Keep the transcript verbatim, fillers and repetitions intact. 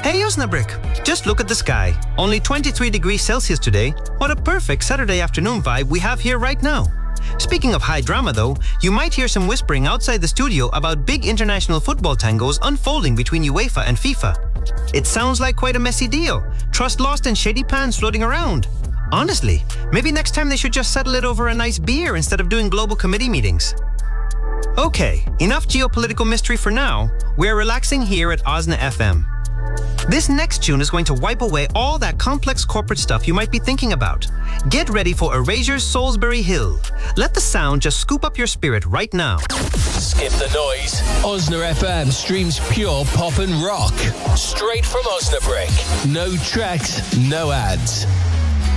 Hey Osnabrück, just look at the sky. Only twenty-three degrees Celsius today. What a perfect Saturday afternoon vibe we have here right now. Speaking of high drama though, you might hear some whispering outside the studio about big international football tangos unfolding between UEFA and FIFA. It sounds like quite a messy deal. Trust lost and shady plans floating around. Honestly, maybe next time they should just settle it over a nice beer instead of doing global committee meetings. Okay, enough geopolitical mystery for now. We're relaxing here at Osna F M. This next tune is going to wipe away all that complex corporate stuff you might be thinking about. Get ready for Erasure's Salisbury Hill. Let the sound just scoop up your spirit right now. Skip the noise. Osna F M streams pure pop and rock. Straight from Osnabrück. No tracks, no ads.